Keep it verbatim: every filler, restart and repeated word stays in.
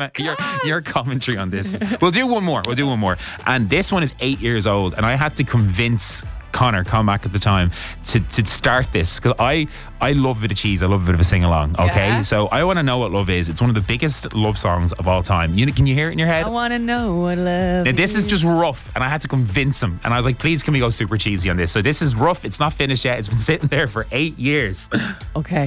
comment, your, your commentary on this. We'll do one more. We'll do one more. And this one is eight years old, and I had to convince Connor Comack at the time to, to start this, because I I love a bit of cheese. I love a bit of a sing along. Okay, Yeah. so I want to know what love is. It's one of the biggest love songs of all time. You can you hear it in your head? I want to know what love Now, this is is. just rough, and I had to convince him. And I was like, please, can we go super cheesy on this? So this is rough. It's not finished yet. It's been sitting there for eight years. Okay.